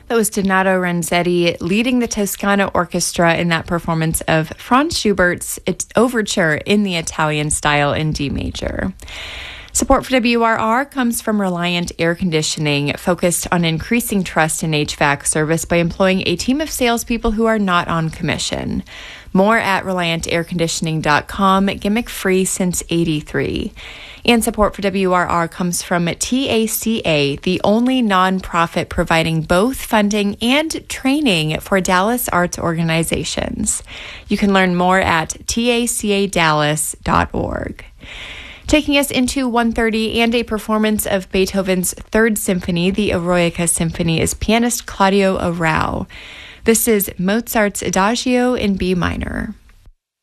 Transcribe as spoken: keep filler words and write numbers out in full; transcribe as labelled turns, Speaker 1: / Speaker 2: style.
Speaker 1: That was Donato Renzetti leading the Toscana Orchestra in that performance of Franz Schubert's Overture in the Italian style in D major. Support for W R R comes from Reliant Air Conditioning, focused on increasing trust in H V A C service by employing a team of salespeople who are not on commission. More at reliant air conditioning dot com, gimmick free since eighty-three. And support for W R R comes from T A C A, the only nonprofit providing both funding and training for Dallas arts organizations. You can learn more at T A C A dallas dot org. Taking us into one thirty and a performance of Beethoven's Third Symphony, the Eroica Symphony, is pianist Claudio Arrau. This is Mozart's Adagio in B minor.